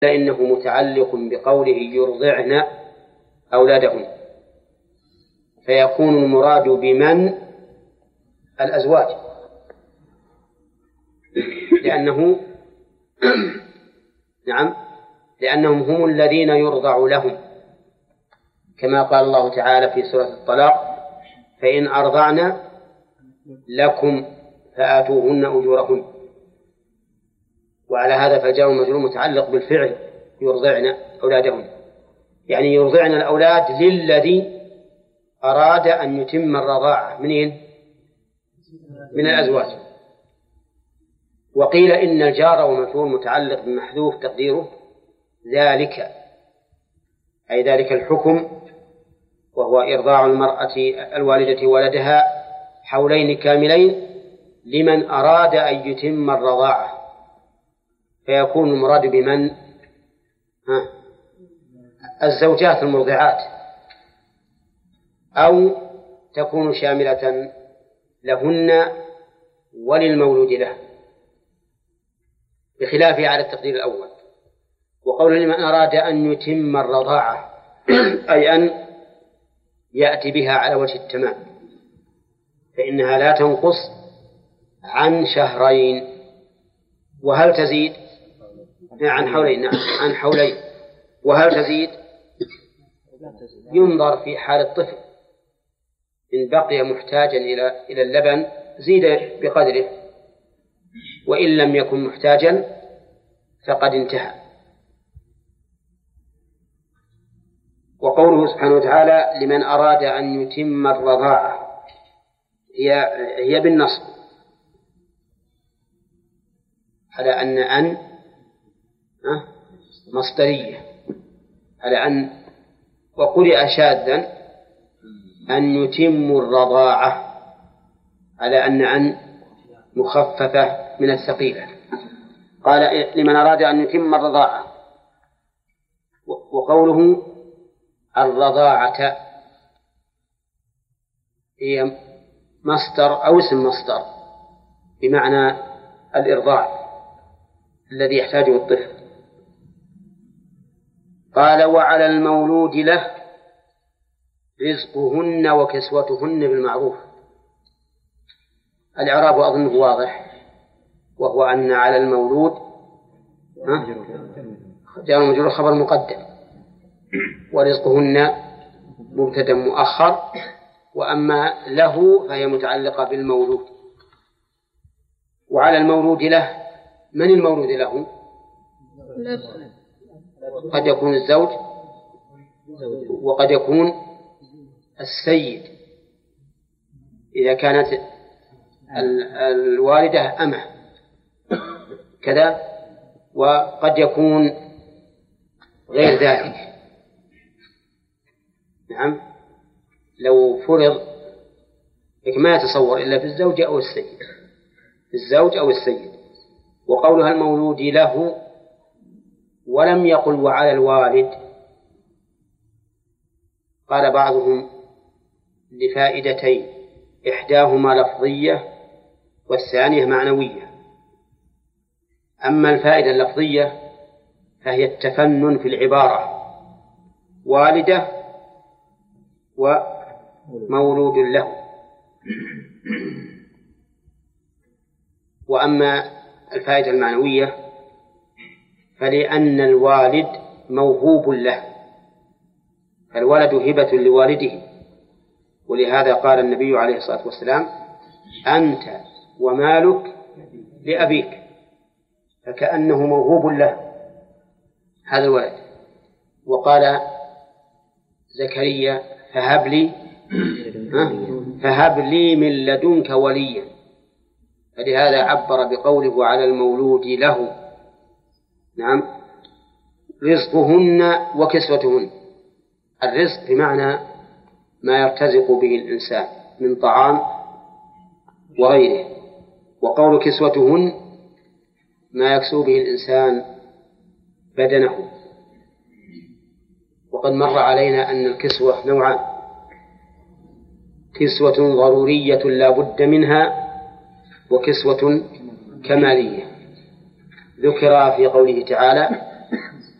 فإنه متعلق بقوله يرضعن أولادهن، فيكون المراد بمن الأزواج، لأنهم هم الذين يرضع لهم، كما قال الله تعالى في سورة الطلاق: فإن أرضعن لكم فآتوهن أجورهن. وعلى هذا فالجار والمجرور متعلق بالفعل يرضعن أولادهن، يعني يرضعن الأولاد للذي أراد أن يتم الرضاعة من الأزواج. وقيل إن الجار والمجرور متعلق بمحذوف تقديره ذلك، أي ذلك الحكم، وهو إرضاع المرأة الوالدة ولدها حولين كاملين لمن أراد أن يتم الرضاعة، فيكون المراد بمن الزوجات المرضعات، أو تكون شاملة لهن وللمولود له، بخلافه على التقدير الأول. وقول لمن أراد أن يتم الرضاعة أي أن يأتي بها على وجه التمام، فإنها لا تنقص عن شهرين، وهل تزيد عن حولين؟ عن حولين. وهل تزيد؟ ينظر في حال الطفل، إن بقي محتاجا إلى اللبن زيد بقدره، وإن لم يكن محتاجا فقد انتهى. وقوله سبحانه وتعالى لمن أراد أن يتم الرضاعة هي بالنصب، على أن مصدرية، على أن، وقرئ شاذا أن يتموا الرضاعة، على أن مخففة من الثقيلة. قال لمن أراد أن يتم الرضاعة. وقوله الرضاعة هي مصدر أو اسم مصدر بمعنى الإرضاع الذي يحتاجه الطفل. قال وعلى المولود له رزقهن وكسوتهن بالمعروف. الإعراب أظنه واضح، وهو أن على المولود جار ومجرور خبر مقدم، ورزقهن مبتدأ مؤخر، وأما له فهي متعلقة بالمولود. وعلى المولود له، من المولود له؟ قد يكون الزوج وقد يكون السيد إذا كانت الوالدة أمه كذا، وقد يكون غير ذلك. نعم، لو فرض ما يتصور إلا في الزوج أو السيد، الزوج أو السيد. وقولها المولود له ولم يقل وعلى الوالد، قال بعضهم لفائدتين، إحداهما لفظية والثانية معنوية. أما الفائدة اللفظية فهي التفنن في العبارة، والدة ومولود له. وأما الفائدة المعنوية فلأن الوالد موهوب له، فالولد هبة لوالده، ولهذا قال النبي عليه الصلاة والسلام أنت ومالك لأبيك، فكأنه موهوب له هذا الولد. وقال زكريا فهب لي من لدنك وليا، فلهذا عبر بقوله على المولود له. نعم، رزقهن وكسوتهن. الرزق بمعنى ما يرتزق به الإنسان من طعام وغيره، وقول كسوتهن ما يكسو به الإنسان بدنه. وقد مر علينا أن الكسوة نوعان: كسوة ضرورية لا بد منها، وكسوة كمالية. ذكر في قوله تعالى